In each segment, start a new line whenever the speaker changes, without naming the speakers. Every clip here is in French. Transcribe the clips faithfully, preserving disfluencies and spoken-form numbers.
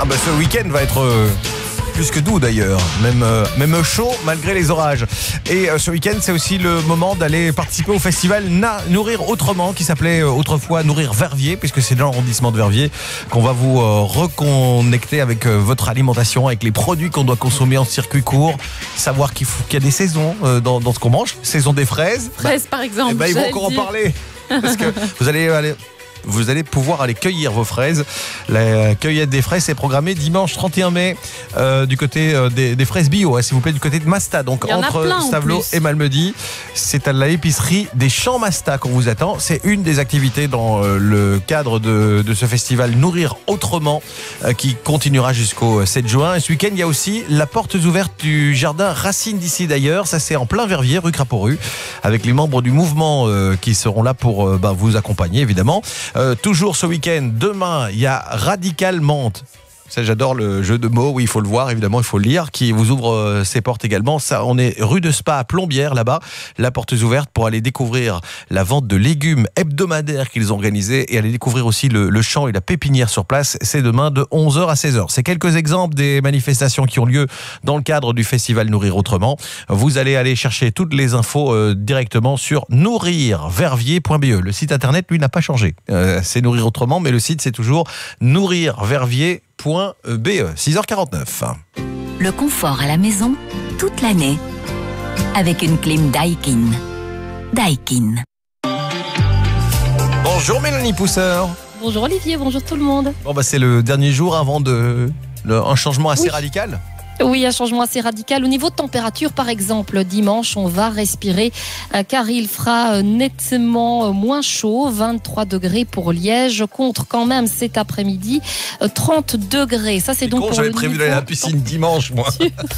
bah ce week-end va être euh, plus que doux d'ailleurs, même, euh, même chaud malgré les orages. Et euh, ce week-end, c'est aussi le moment d'aller participer au festival Na- Nourrir Autrement, qui s'appelait euh, autrefois Nourrir Verviers, puisque c'est dans l'arrondissement de Verviers qu'on va vous euh, reconnecter avec euh, votre alimentation, avec les produits qu'on doit consommer en circuit court, savoir qu'il, faut, qu'il y a des saisons euh, dans, dans ce qu'on mange, saison des fraises.
Fraises bah, par exemple.
Eh ben, ils vont encore en parler, parce que vous allez aller... Vous allez pouvoir aller cueillir vos fraises. La cueillette des fraises est programmée dimanche trente et un mai euh, du côté euh, des, des fraises bio, hein, s'il vous plaît, du côté de Masta. Donc entre Stavelot et Malmedy, c'est à l'épicerie des Champs Masta qu'on vous attend. C'est une des activités dans euh, le cadre de, de ce festival Nourrir Autrement euh, qui continuera jusqu'au sept juin. Et ce week-end, il y a aussi la porte ouverte du jardin Racine d'ici d'ailleurs. Ça, c'est en plein Verviers, rue Craporu, avec les membres du mouvement euh, qui seront là pour euh, bah, vous accompagner évidemment. Euh, toujours ce week-end, demain, il y a Radical Menthe. Ça, j'adore le jeu de mots. Oui, il faut le voir, évidemment, il faut le lire. Qui vous ouvre euh, ses portes également. Ça, on est rue de Spa à Plombières, là-bas. La porte est ouverte pour aller découvrir la vente de légumes hebdomadaires qu'ils ont organisés et aller découvrir aussi le, le champ et la pépinière sur place. C'est demain de onze heures à seize heures. C'est quelques exemples des manifestations qui ont lieu dans le cadre du festival Nourrir Autrement. Vous allez aller chercher toutes les infos euh, directement sur nourrir verviers point b e. Le site internet, lui, n'a pas changé. Euh, c'est Nourrir Autrement, mais le site, c'est toujours nourrir verviers point b e. six heures quarante-neuf.
Le confort à la maison toute l'année avec une clim Daikin. Daikin.
Bonjour Mélanie Pousseur.
Bonjour Olivier, bonjour tout le monde.
Bon bah c'est le dernier jour avant de le, un changement assez
oui.
radical.
Oui, un changement assez radical. Au niveau de température, par exemple, dimanche, on va respirer euh, car il fera euh, nettement euh, moins chaud, vingt-trois degrés pour Liège, contre quand même cet après-midi euh, trente degrés. Ça, c'est, c'est donc
con,
pour
j'avais
le
prévu d'aller à la piscine dimanche, moi.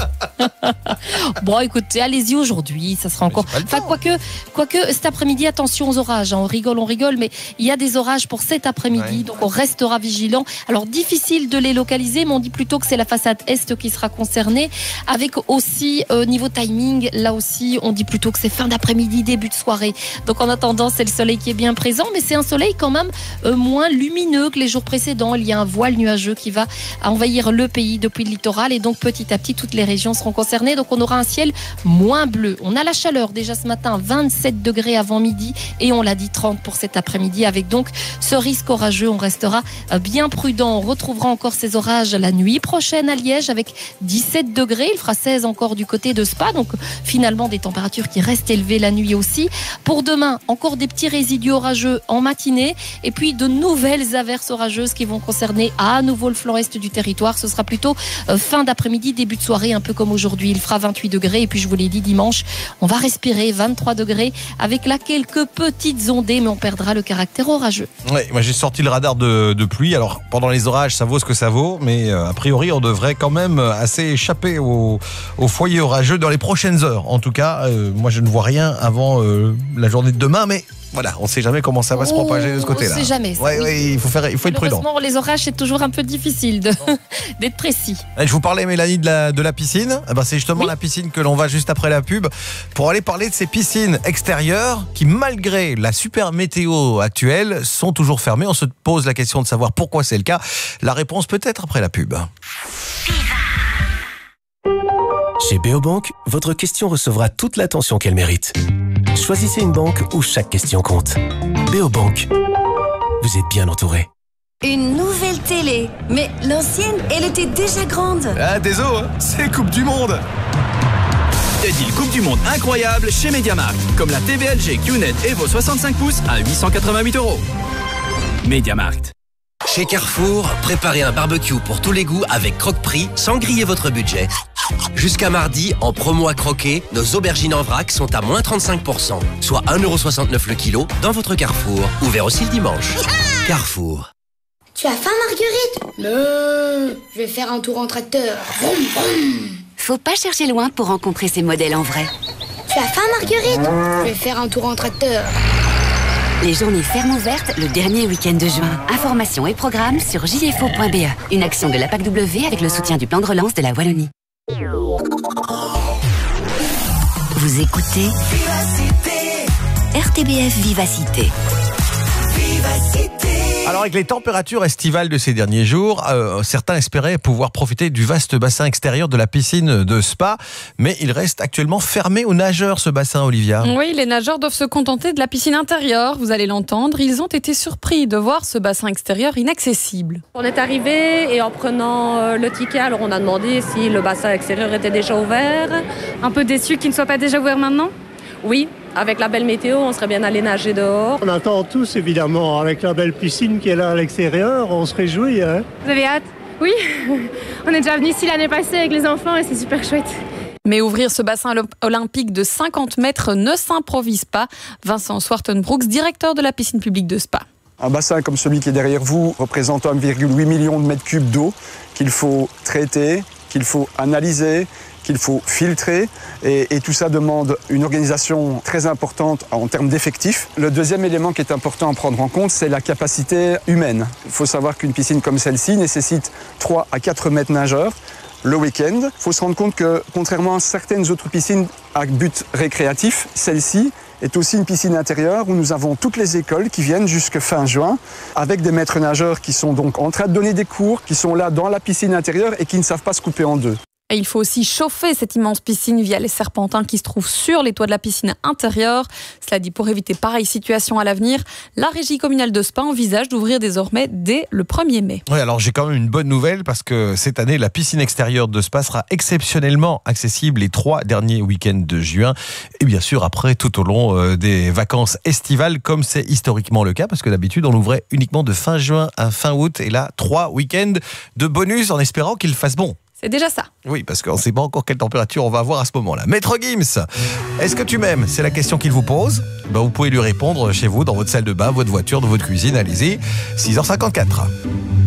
Bon, écoutez, allez-y aujourd'hui, ça sera encore. Enfin, quoique, quoique cet après-midi, attention aux orages. Hein. On rigole, on rigole, mais il y a des orages pour cet après-midi, ouais. Donc on restera vigilant. Alors, difficile de les localiser, mais on dit plutôt que c'est la façade est qui sera concernée. Avec aussi euh, niveau timing, là aussi on dit plutôt que c'est fin d'après-midi, début de soirée. Donc en attendant, c'est le soleil qui est bien présent, mais c'est un soleil quand même euh, moins lumineux que les jours précédents. Il y a un voile nuageux qui va envahir le pays depuis le littoral et donc petit à petit toutes les régions seront concernées. Donc on aura un ciel moins bleu. On a la chaleur déjà ce matin, vingt-sept degrés avant midi et on l'a dit trente pour cet après-midi avec donc ce risque orageux. On restera bien prudent. On retrouvera encore ces orages la nuit prochaine à Liège avec dix-sept degrés, il fera seize encore du côté de Spa, donc finalement des températures qui restent élevées la nuit aussi. Pour demain, encore des petits résidus orageux en matinée et puis de nouvelles averses orageuses qui vont concerner à nouveau le flanc est du territoire. Ce sera plutôt fin d'après-midi, début de soirée, un peu comme aujourd'hui. Il fera vingt-huit degrés et puis je vous l'ai dit, dimanche, on va respirer vingt-trois degrés avec là quelques petites ondées, mais on perdra le caractère orageux.
Oui, moi j'ai sorti le radar de, de pluie. Alors pendant les orages, ça vaut ce que ça vaut, mais euh, a priori, on devrait quand même assez échapper au, au foyer orageux dans les prochaines heures. En tout cas, euh, moi je ne vois rien avant euh, la journée de demain, mais voilà, on ne sait jamais comment ça va oh, se propager de ce côté-là.
On ne sait jamais. Ça,
ouais,
oui.
ouais, il faut faire, il faut être prudent.
Malheureusement, les orages, c'est toujours un peu difficile de, d'être précis.
Et je vous parlais, Mélanie, de la, de la piscine. Eh ben, c'est justement oui. la piscine que l'on va juste après la pub pour aller parler de ces piscines extérieures qui, malgré la super météo actuelle, sont toujours fermées. On se pose la question de savoir pourquoi c'est le cas. La réponse peut-être après la pub.
Chez Beobank, votre question recevra toute l'attention qu'elle mérite. Choisissez une banque où chaque question compte. Beobank, vous êtes bien entouré.
Une nouvelle télé, mais l'ancienne, elle était déjà grande.
Ah, désolé, hein, c'est Coupe du Monde.
Des deals Coupe du Monde incroyables chez MediaMarkt, comme la T V L G Q N E T Evo soixante-cinq pouces à huit cent quatre-vingt-huit euros. MediaMarkt.
Chez Carrefour, préparez un barbecue pour tous les goûts avec Croque-Prix sans griller votre budget. Jusqu'à mardi, en promo à croquer, nos aubergines en vrac sont à moins trente-cinq pour cent, soit un euro soixante-neuf le kilo dans votre Carrefour. Ouvert aussi le dimanche. Carrefour.
Tu as faim, Marguerite? Non, je vais faire un tour en tracteur. Vroom, vroom.
Faut pas chercher loin pour rencontrer ces modèles en vrai.
Tu as faim, Marguerite? Je vais faire un tour en tracteur.
Les journées fermes ouvertes le dernier week-end de juin. Informations et programmes sur j f o point b e. Une action de l'A P A C W avec le soutien du plan de relance de la Wallonie. Vous écoutez Vivacité. R T B F Vivacité.
Vivacité. Alors avec les températures estivales de ces derniers jours, euh, certains espéraient pouvoir profiter du vaste bassin extérieur de la piscine de Spa, mais il reste actuellement fermé aux nageurs ce bassin, Olivia.
Oui, les nageurs doivent se contenter de la piscine intérieure, vous allez l'entendre. Ils ont été surpris de voir ce bassin extérieur inaccessible.
On est arrivé et en prenant le ticket, alors on a demandé si le bassin extérieur était déjà ouvert.
Un peu déçu qu'il ne soit pas déjà ouvert maintenant ?
Oui, avec la belle météo, on serait bien allé nager dehors.
On attend tous, évidemment, avec la belle piscine qui est là à l'extérieur, on se réjouit. Hein.
Vous avez hâte ? Oui, on est déjà venu ici l'année passée avec les enfants et c'est super chouette.
Mais ouvrir ce bassin olympique de cinquante mètres ne s'improvise pas. Vincent Swartenbrooks, directeur de la piscine publique de Spa.
Un bassin comme celui qui est derrière vous représente un virgule huit million de mètres cubes d'eau qu'il faut traiter, qu'il faut analyser, qu'il faut filtrer et, et tout ça demande une organisation très importante en termes d'effectifs. Le deuxième élément qui est important à prendre en compte, c'est la capacité humaine. Il faut savoir qu'une piscine comme celle-ci nécessite trois à quatre maîtres nageurs le week-end. Il faut se rendre compte que contrairement à certaines autres piscines à but récréatif, celle-ci est aussi une piscine intérieure où nous avons toutes les écoles qui viennent jusque fin juin avec des maîtres nageurs qui sont donc en train de donner des cours, qui sont là dans la piscine intérieure et qui ne savent pas se couper en deux.
Et il faut aussi chauffer cette immense piscine via les serpentins qui se trouvent sur les toits de la piscine intérieure. Cela dit, pour éviter pareille situation à l'avenir, la régie communale de Spa envisage d'ouvrir désormais dès le premier mai.
Oui, alors j'ai quand même une bonne nouvelle parce que cette année, la piscine extérieure de Spa sera exceptionnellement accessible les trois derniers week-ends de juin. Et bien sûr, après, tout au long des vacances estivales, comme c'est historiquement le cas, parce que d'habitude, on l'ouvrait uniquement de fin juin à fin août. Et là, trois week-ends de bonus en espérant qu'il fasse bon.
C'est déjà ça.
Oui, parce qu'on ne sait pas encore quelle température on va avoir à ce moment-là. Maître Gims, est-ce que tu m'aimes ? C'est la question qu'il vous pose. Ben, vous pouvez lui répondre chez vous, dans votre salle de bain, votre voiture, dans votre cuisine. Allez-y, six heures cinquante-quatre.